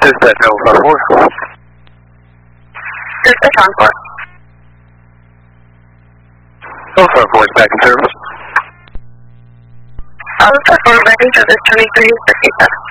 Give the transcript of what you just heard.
Dispatch 054. Dispatch Encore. 054 is back in service. 054 back in service, 2357.